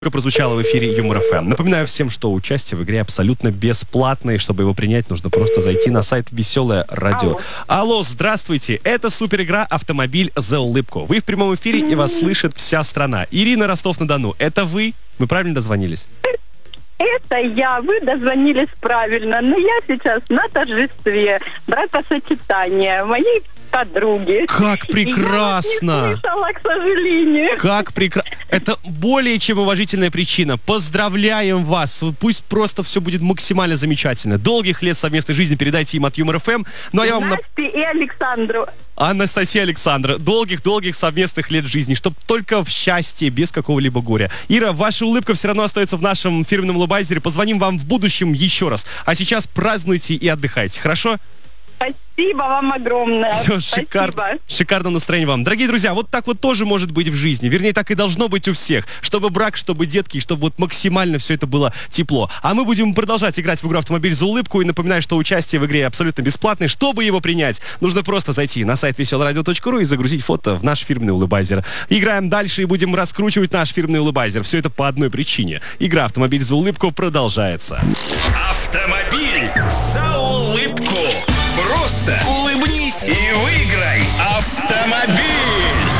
прозвучало в эфире Юмор ФМ. Напоминаю всем, что участие в игре абсолютно бесплатное. И чтобы его принять, нужно просто зайти на сайт Веселое Радио. Алло, здравствуйте. Это суперигра «Автомобиль за улыбку». Вы в прямом эфире, и вас слышит вся страна. Ирина, Ростов-на-Дону. Это вы? Мы правильно дозвонились? Это я. Вы дозвонились правильно. Но я сейчас на торжестве бракосочетания моей подруги. Как прекрасно! Я вас не слышала, к сожалению. Как прекрасно! Это более чем уважительная причина. Поздравляем вас! Пусть просто все будет максимально замечательно. Долгих лет совместной жизни передайте им от Юмор ФМ. Ну, а я вам... Насте и Александру. Анастасия, Александра, долгих-долгих совместных лет жизни, чтобы только в счастье, без какого-либо горя. Ира, ваша улыбка все равно остается в нашем фирменном улыбайзере. Позвоним вам в будущем еще раз. А сейчас празднуйте и отдыхайте, хорошо? Спасибо вам огромное. Все, шикарное настроение вам. Дорогие друзья, вот так вот тоже может быть в жизни. Вернее, так и должно быть у всех. Чтобы брак, чтобы детки, чтобы вот максимально все это было тепло. А мы будем продолжать играть в игру «Автомобиль за улыбку». И напоминаю, что участие в игре абсолютно бесплатное. Чтобы его принять, нужно просто зайти на сайт веселорадио.ру и загрузить фото в наш фирменный улыбайзер. Играем дальше и будем раскручивать наш фирменный улыбайзер. Все это по одной причине. Игра «Автомобиль за улыбку» продолжается. Автомобиль за улыбку. Просто улыбнись и выиграй автомобиль.